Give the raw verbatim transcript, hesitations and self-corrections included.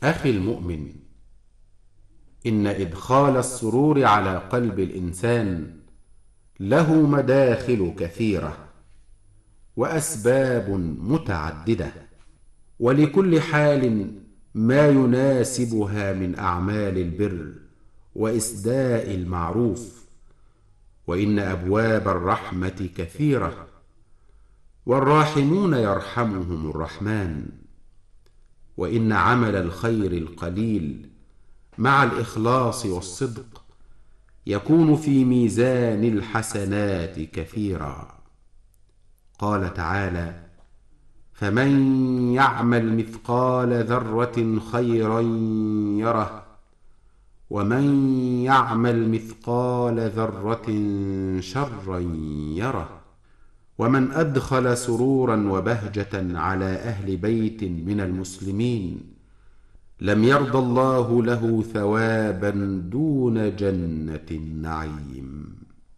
أخي المؤمن، إن إدخال السرور على قلب الإنسان له مداخل كثيرة وأسباب متعددة، ولكل حال ما يناسبها من أعمال البر وإسداء المعروف. وإن أبواب الرحمة كثيرة، والراحمون يرحمهم الرحمن. وإن عمل الخير القليل مع الإخلاص والصدق يكون في ميزان الحسنات كثيرا. قال تعالى: فمن يعمل مثقال ذرة خيرا يره، ومن يعمل مثقال ذرة شرا يره. ومن أدخل سرورا وبهجة على أهل بيت من المسلمين لم يرضى الله له ثوابا دون جنة النعيم.